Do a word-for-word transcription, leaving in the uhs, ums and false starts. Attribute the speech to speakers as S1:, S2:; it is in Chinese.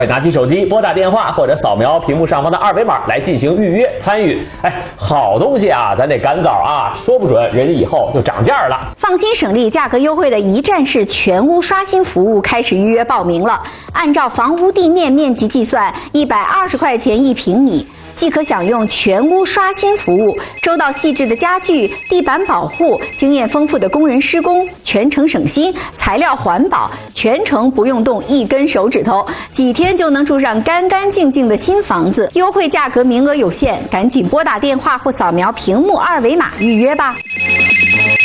S1: 拿起手机拨打电话或者扫描屏幕上方的二维码来进行预约参与。哎，好东西啊，咱得赶早啊，说不准人家以后就涨价了。
S2: 放心省力、价格优惠的一站式全屋刷新服务开始预约报名了。按照房屋地面面积计算，一百二十块钱一平米。即可享用全屋刷新服务，周到细致的家具、地板保护，经验丰富的工人施工，全程省心，材料环保，全程不用动一根手指头，几天就能住上干干净净的新房子。优惠价格名额有限，赶紧拨打电话或扫描屏幕二维码预约吧。